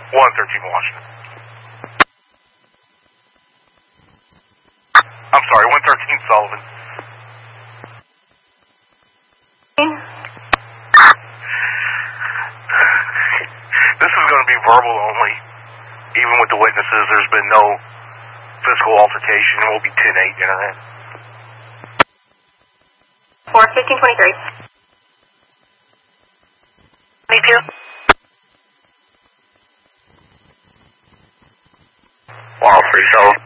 113 Washington. I'm sorry, 113 Sullivan. This is going to be verbal only. Even with the witnesses, there's been no physical altercation. It will be 10-8 internet. 4-15-23. 22. 103 Sullivan.